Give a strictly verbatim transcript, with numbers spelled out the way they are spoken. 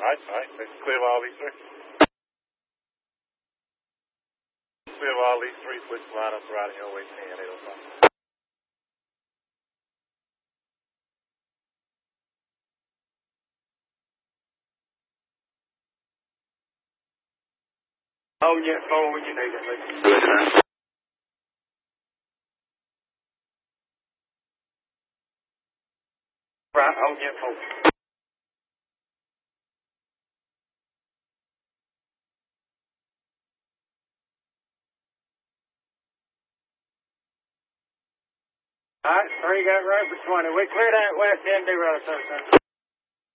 Alright, alright. Let's clear all these three. Clear all these three. Switch line up right in your way, ten, eight oh five. Oh, yeah, phone when you need it, Lee. Right, I'll get phone. Alright, three got right for twenty. We clear that west end, do right, sir.